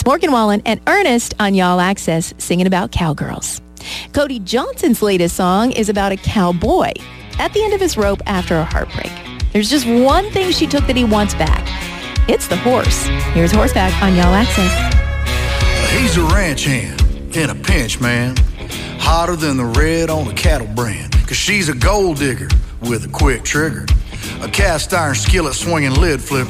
It's Morgan Wallen and Ernest on Y'all Access singing about cowgirls. Cody Johnson's latest song is about a cowboy at the end of his rope after a heartbreak. There's just one thing she took that he wants back. It's the horse. Here's Horseback on Y'all Access. He's a ranch hand in a pinch, man. Hotter than the red on a cattle brand. 'Cause she's a gold digger with a quick trigger. A cast iron skillet swinging lid flipper.